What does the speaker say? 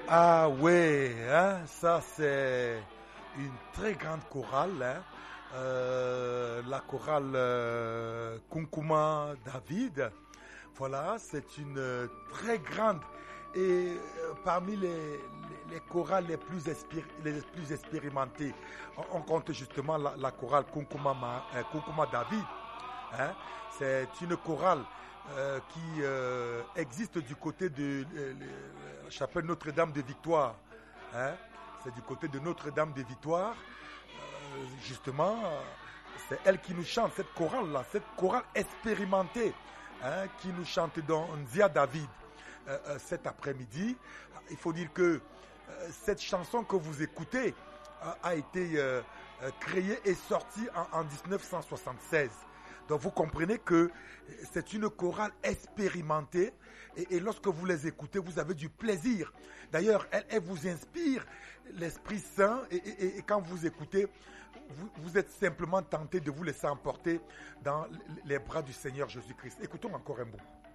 Ah ouais, hein, ça c'est une très grande chorale, hein. La chorale Kunkuma David. Voilà, c'est une très grande et parmi les chorales les plus expérimentées, on compte justement la chorale Kunkuma David. Hein. C'est une chorale qui existe du côté de la chapelle Notre-Dame de Victoire. Hein. C'est du côté de Notre-Dame de Victoire. Justement, c'est elle qui nous chante, cette chorale-là, cette chorale expérimentée, hein, qui nous chante dans Nzia David cet après-midi. Il faut dire que cette chanson que vous écoutez a été créée et sortie en 1976. Donc vous comprenez que c'est une chorale expérimentée et lorsque vous les écoutez, vous avez du plaisir. D'ailleurs, elle vous inspire l'Esprit Saint et quand vous écoutez, vous êtes simplement tenté de vous laisser emporter dans les bras du Seigneur Jésus-Christ. Écoutons encore un bout.